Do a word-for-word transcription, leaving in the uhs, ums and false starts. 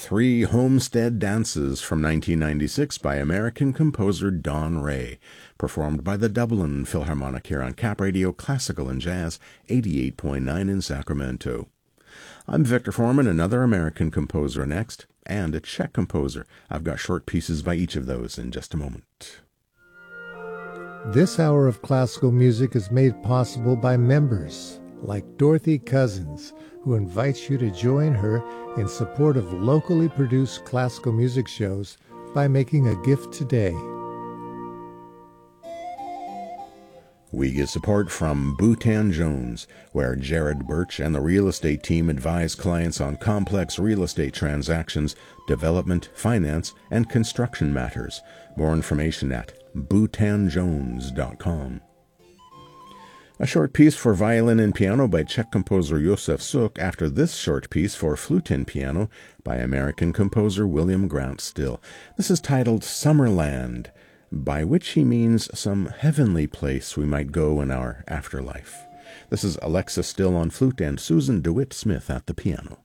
Three Homestead Dances from nineteen ninety-six by American composer Don Ray, performed by the Dublin Philharmonic here on Cap Radio Classical and Jazz eighty-eight point nine in Sacramento. I'm Victor Foreman, another American composer next, and a Czech composer. I've got short pieces by each of those in just a moment. This hour of classical music is made possible by members like Dorothy Cousins, who invites you to join her in support of locally produced classical music shows by making a gift today. We get support from Bhutan Jones, where Jared Birch and the real estate team advise clients on complex real estate transactions, development, finance, and construction matters. More information at bhutan jones dot com. A short piece for violin and piano by Czech composer Josef Suk after this short piece for flute and piano by American composer William Grant Still. This is titled Summerland, by which he means some heavenly place we might go in our afterlife. This is Alexa Still on flute and Susan DeWitt Smith at the piano.